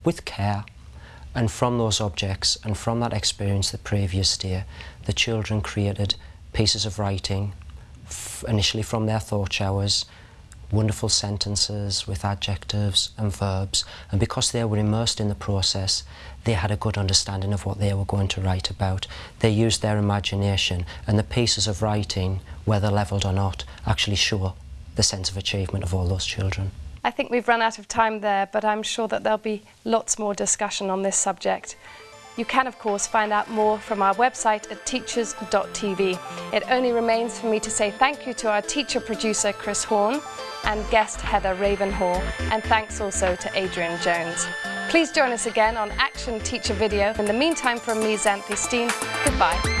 With care, and from those objects and from that experience the previous day, the children created pieces of writing, initially from their thought showers, wonderful sentences with adjectives and verbs, and because they were immersed in the process, they had a good understanding of what they were going to write about. They used their imagination, and the pieces of writing, whether levelled or not, actually show the sense of achievement of all those children. I think we've run out of time there, but I'm sure that there'll be lots more discussion on this subject. You can, of course, find out more from our website at teachers.tv. It only remains for me to say thank you to our teacher producer Chris Horn and guest Heather Ravenhall, and thanks also to Adrian Jones. Please join us again on Action Teacher Video. In the meantime, from me, Xanthi Steen, goodbye.